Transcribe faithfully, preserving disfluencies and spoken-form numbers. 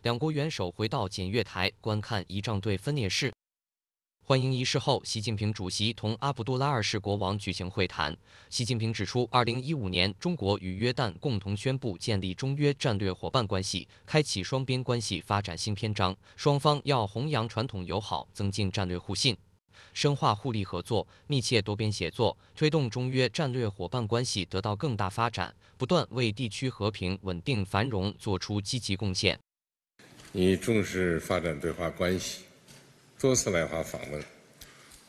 两国元首回到检阅台观看仪仗队分列式。 欢迎仪式后，习近平主席同阿卜杜拉二世国王举行会谈。习近平指出，二零一五年，中国与约旦共同宣布建立中约战略伙伴关系，开启双边关系发展新篇章。双方要弘扬传统友好，增进战略互信，深化互利合作，密切多边协作，推动中约战略伙伴关系得到更大发展，不断为地区和平、稳定、繁荣作出积极贡献。 你重视发展对华关系。 多次来华访问，